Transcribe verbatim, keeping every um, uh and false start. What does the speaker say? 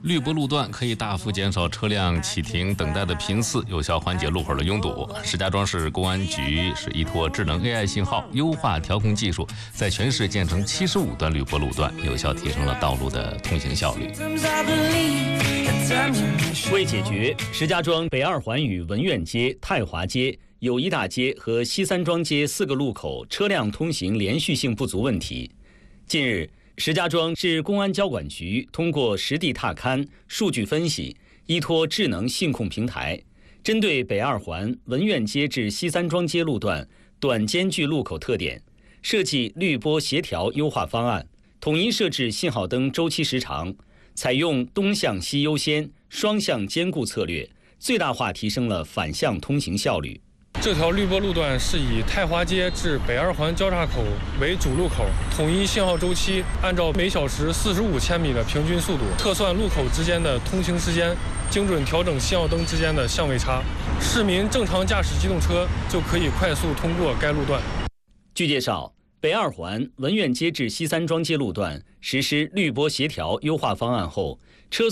绿波路段可以大幅减少车辆启停等待的频次，有效缓解路口的拥堵。石家庄市公安局是依托智能 A I 信号优化调控技术，在全市建成七十五段绿波路段，有效提升了道路的通行效率。 为解决石家庄北二环与文苑街、太华街、友谊大街和西三庄街四个路口车辆通行连续性不足问题，近日，石家庄市公安交管局通过实地踏勘、数据分析，依托智能信控平台，针对北二环文苑街至西三庄街路段短间距路口特点，设计绿波协调优化方案，统一设置信号灯周期时长，采用东向西优先、双向兼顾策略，最大化提升了反向通行效率。 这条绿波路段是以太华街至北二环交叉口为主路口，统一信号周期，按照每小时四十五千米的平均速度，测算路口之间的通行时间，精准调整信号灯之间的相位差，市民正常驾驶机动车就可以快速通过该路段。 据介绍，北二环文苑街至西三庄街路段实施绿波协调优化方案后，车